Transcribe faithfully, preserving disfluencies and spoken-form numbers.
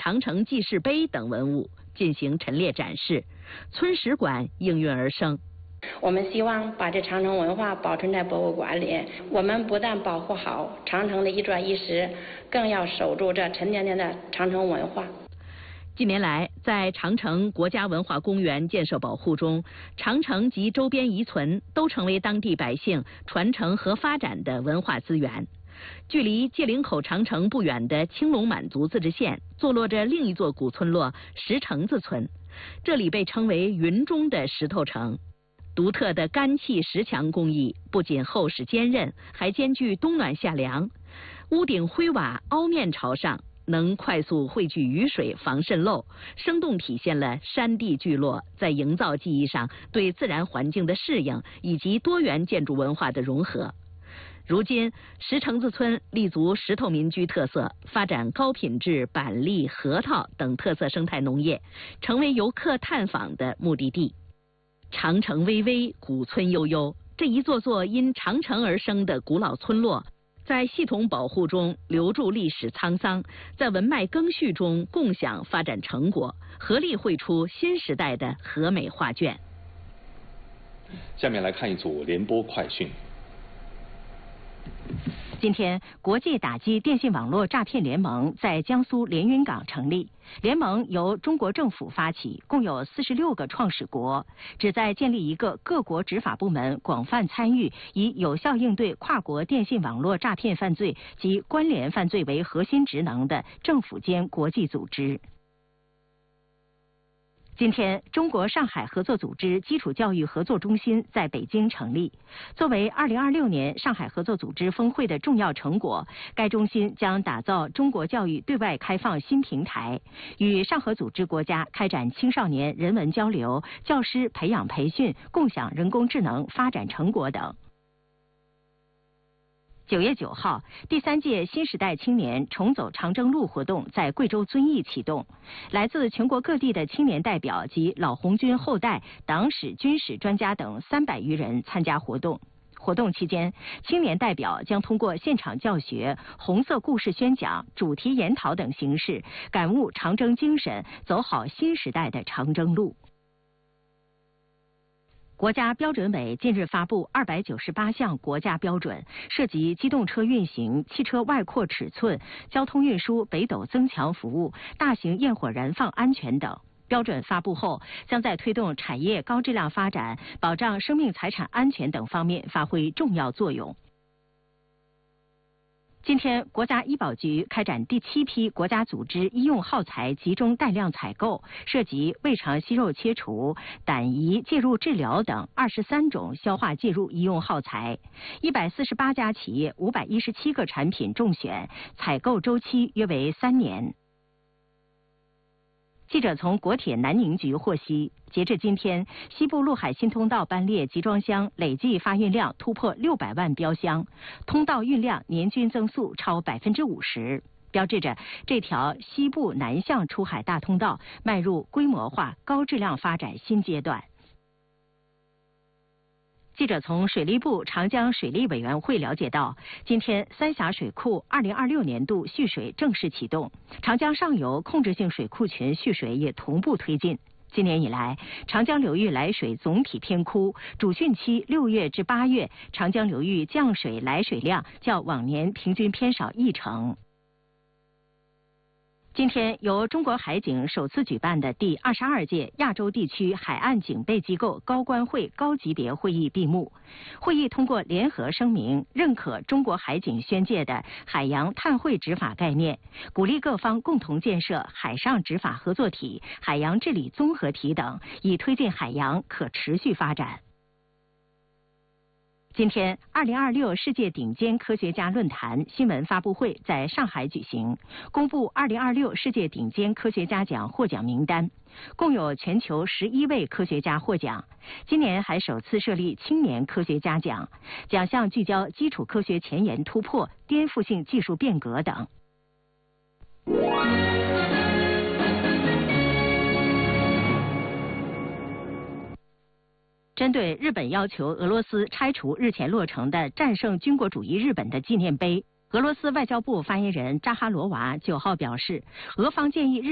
长城记事碑等文物进行陈列展示，村史馆应运而生。 我们希望把这长城文化保存在博物馆里。我们不但保护好长城的一砖一石，更要守住这沉甸甸的长城文化。 近年来，在长城国家文化公园建设保护中，长城及周边遗存都成为当地百姓传承和发展的文化资源。距离界岭口长城不远的青龙满族自治县，坐落着另一座古村落石城子村，这里被称为云中的石头城。独特的干砌石墙工艺不仅厚实坚韧，还兼具冬暖夏凉。屋顶灰瓦凹面朝上，能快速汇聚雨水，防渗漏，生动体现了山地聚落在营造技艺上对自然环境的适应以及多元建筑文化的融合。如今，石城子村立足石头民居特色，发展高品质板栗、核桃等特色生态农业，成为游客探访的目的地。长城巍巍，古村悠悠，这一座座因长城而生的古老村落，在系统保护中留住历史沧桑，在文脉更续中共享发展成果，合力绘出新时代的和美画卷。 下面来看一组联播快讯。 今天，国际打击电信网络诈骗联盟在江苏连云港成立。联盟由中国政府发起，共有四十六个创始国，旨在建立一个各国执法部门广泛参与，以有效应对跨国电信网络诈骗犯罪及关联犯罪为核心职能的政府间国际组织。今天，中国上海合作组织基础教育合作中心在北京成立。作为二零二六年上海合作组织峰会的重要成果，该中心将打造中国教育对外开放新平台，与上合组织国家开展青少年人文交流、教师培养培训、共享人工智能发展成果等。九月九号，第三届新时代青年重走长征路活动在贵州遵义启动，来自全国各地的青年代表及老红军后代、党史、军史专家等三百余人参加活动。活动期间，青年代表将通过现场教学、红色故事宣讲、主题研讨等形式，感悟长征精神，走好新时代的长征路。国家标准委近日发布二百九十八项国家标准，涉及机动车运行、汽车外扩尺寸、交通运输北斗增强服务、大型焰火燃放安全等。标准发布后，将在推动产业高质量发展、保障生命财产安全等方面发挥重要作用。今天，国家医保局开展第七批国家组织医用耗材集中带量采购，涉及胃肠息肉切除、胆胰介入治疗等二十三种消化介入医用耗材，一百四十八家企业五百一十七个产品中选，采购周期约为三年。记者从国铁南宁局获悉，截至今天，西部陆海新通道班列集装箱累计发运量突破六百万标箱，通道运量年均增速超百分之五十，标志着这条西部南向出海大通道迈入规模化、高质量发展新阶段。记者从水利部长江水利委员会了解到，今天三峡水库二零二六年度蓄水正式启动，长江上游控制性水库群蓄水也同步推进。今年以来，长江流域来水总体偏枯，主汛期六月至八月，长江流域降水来水量较往年平均偏少一成。今天，由中国海警首次举办的第二十二届亚洲地区海岸警备机构高官会高级别会议闭幕。会议通过联合声明，认可中国海警宣介的海洋碳汇执法概念，鼓励各方共同建设海上执法合作体、海洋治理综合体等，以推进海洋可持续发展。今天，二零二六世界顶尖科学家论坛新闻发布会在上海举行，公布二零二六世界顶尖科学家奖获奖名单，共有全球十一位科学家获奖。今年还首次设立青年科学家奖，奖项聚焦基础科学前沿突破、颠覆性技术变革等。针对日本要求俄罗斯拆除日前落成的战胜军国主义日本的纪念碑，俄罗斯外交部发言人扎哈罗娃九号表示，俄方建议日